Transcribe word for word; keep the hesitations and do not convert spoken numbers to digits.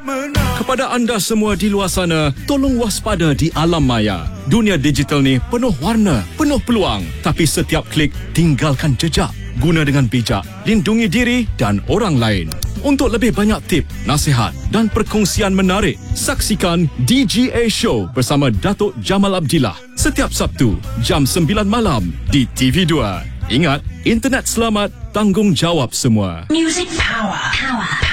Kepada anda semua di luar sana, tolong waspada di alam maya. Dunia digital ni penuh warna, penuh peluang. Tapi setiap klik tinggalkan jejak. Guna dengan bijak, lindungi diri dan orang lain. Untuk lebih banyak tip, nasihat dan perkongsian menarik, saksikan D G A Show bersama Datuk Jamal Abdillah setiap Sabtu jam sembilan malam di T V dua. Ingat, internet selamat, tanggungjawab semua. Music power. Power.